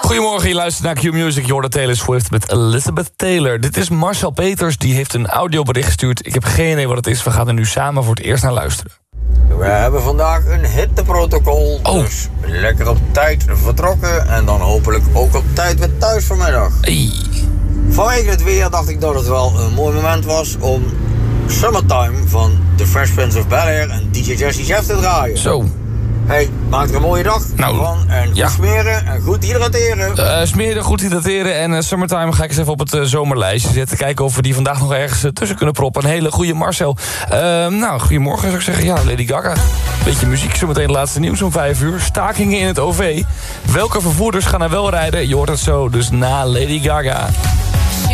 Goedemorgen, je luistert naar Q-Music. Je hoort Taylor Swift met Elizabeth Taylor. Dit is Marcel Peters, die heeft een audiobericht gestuurd. Ik heb geen idee wat het is, we gaan er nu samen voor het eerst naar luisteren. We hebben vandaag een hitteprotocol, dus lekker op tijd vertrokken en dan hopelijk ook op tijd weer thuis vanmiddag. Hey. Vanwege het weer dacht ik dat het wel een mooi moment was om Summertime van The Fresh Prince of Bel-Air en DJ Jazzy Jeff te draaien. Zo. Hey, maak er een mooie dag van en goed smeren en goed hydrateren. Smeren, goed hydrateren en Summertime ga ik eens even op het zomerlijstje zetten. Kijken of we die vandaag nog ergens tussen kunnen proppen. Een hele goede Marcel. Goedemorgen zou ik zeggen. Ja, Lady Gaga. Beetje muziek, zometeen het laatste nieuws om 5 uur. Stakingen in het OV. Welke vervoerders gaan er wel rijden? Je hoort het zo, dus na Lady Gaga.